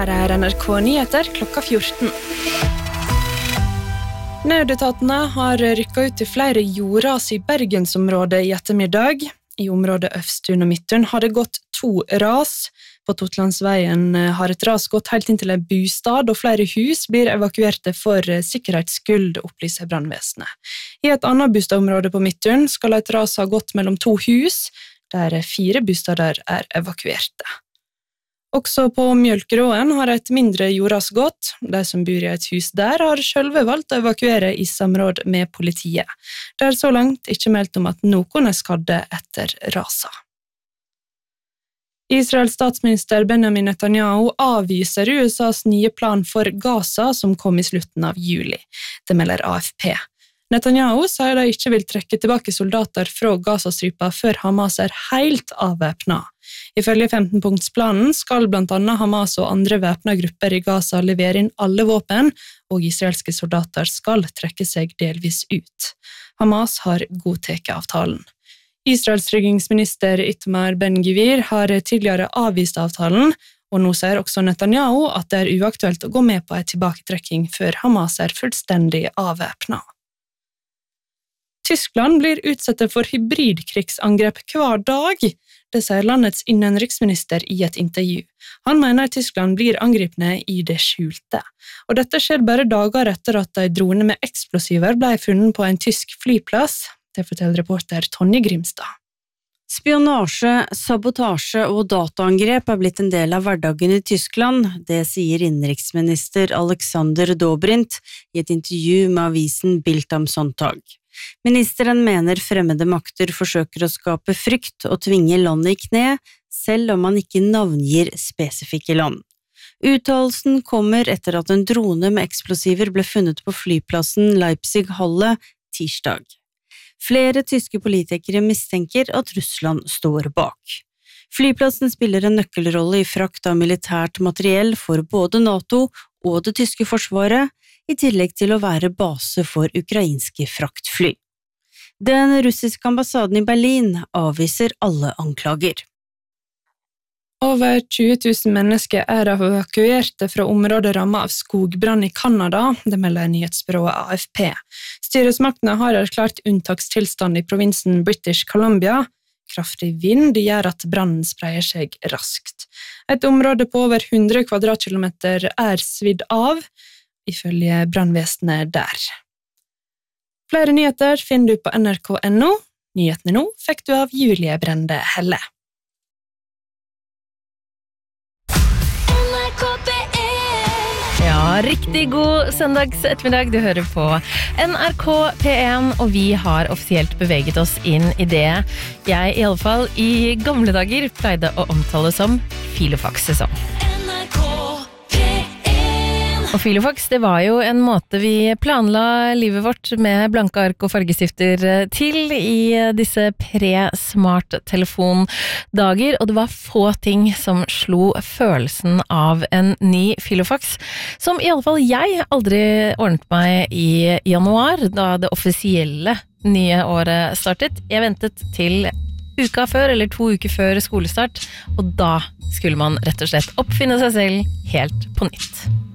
Her NRK Nyheter klokka 14. Nødetatene har rykket ut til flere jordras I Bergensområdet I ettermiddag. I området Øvstun og Midtun har det gått 2 ras. På Totlandsveien har et ras gått helt inn til en bostad, og flere hus blir evakuerte for sikkerhetsskyld, opplyser brannvesenet. I et annet bostadområde på Midtun skal et ras ha gått mellom 2 hus, der 4 bostader evakuerte. Også på Mjølkeråen har et mindre jordras gått. De som bor I et hus der har selv valgt å evakuere I samråd med politiet. Det så langt ikke meldt om at noen skadde etter rasa. Israels statsminister Benjamin Netanyahu avviser USAs nye plan for Gaza som kom I slutten av juli. Det melder AFP. Netanyahu sier de ikke vil trekke tilbake soldater fra Gazastripa før Hamas helt avvæpnet. Ifølge 15-punktsplanen skal blant annet Hamas og andre væpnede grupper I Gaza levere inn alle våpen, og israelske soldater skal trekke seg delvis ut. Hamas har godtatt avtalen. Israels tryggingsminister Itamar Ben-Gvir har tidligere avvist avtalen, og nå sier også Netanyahu at det uaktuelt å gå med på en tilbaketrekking før Hamas fullstendig avvæpnet. Tyskland blir utsatt for hybridkrigsangrep hver dag, det sier landets innenriksminister I et intervju. Han mener Tyskland blir angripne I det skjulte. Og dette skjer bare dager etter at en drone med eksplosiver ble funnet på en tysk flyplass, det forteller reporter Tonje Grimstad. Spionasje, sabotasje og dataangrep blitt en del av hverdagen I Tyskland, det sier innenriksminister Alexander Dobrindt I et intervju med avisen Bild am Sonntag. Ministeren mener fremmede makter forsøker å skape frykt og tvinge landet I kne, selv om man ikke navngir spesifikke land. Uttalelsen kommer etter at en drone med eksplosiver ble funnet på flyplassen Leipzig-Halle tirsdag. Flere tyske politikere mistenker at Russland står bak. Flyplassen spiller en nøkkelrolle I frakt av militært materiell for både NATO og det tyske forsvaret, I tillegg til å være base for ukrainske fraktfly. Den russiske ambassaden I Berlin avviser alle anklager. Over 20 000 mennesker evakuerte fra området rammet av skogbrann I Kanada, det melder nyhetsbyrået AFP. Styresmaktene har erklært unntakstilstand I provinsen British Columbia. Kraftig vind gjør at brannen spreier seg raskt. Et område på over 100 kvadratkilometer svidd av, ifølge brannvesenet der. Flere nyheter finner du på nrk.no. Nyhetene nå fikk du av Julie Brende Helle. Ja, riktig god søndags ettermiddag. Du hører på NRK P1, og vi har offisielt beveget oss inn I det jeg I alle fall I gamle dager pleide å omtale som filofax-sesong. Og filofax, det var jo en måte vi planla livet vårt med blanke ark og fargestifter til I disse pre-smart-telefondager, og det var få ting som slo følelsen av en ny filofax, som I alle fall jeg aldri ordnet meg I januar, da det offisielle nye året startet. Jeg ventet til uka før, eller 2 uker før skolestart, og da skulle man rett og slett oppfinne seg selv helt på nytt.